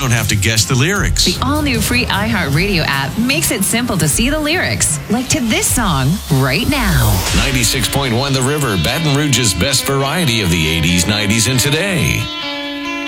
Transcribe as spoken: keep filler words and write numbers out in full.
don't have to guess the lyrics. The all-new free iHeartRadio app makes it simple to see the lyrics, like to this song right now. ninety-six point one The River, Baton Rouge's best variety of the eighties, nineties, and today.